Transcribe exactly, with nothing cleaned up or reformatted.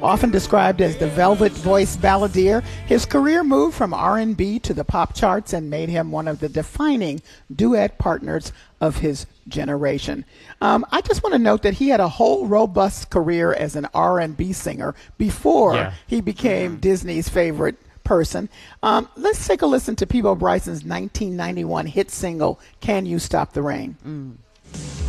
Often described as the velvet voice balladeer, his career moved from R and B to the pop charts and made him one of the defining duet partners of his generation. Um, I just want to note that he had a whole robust career as an R and B singer before Yeah. he became Mm-hmm. Disney's favorite person. Um, let's take a listen to Peabo Bryson's nineteen ninety-one hit single, Can You Stop the Rain? Mm.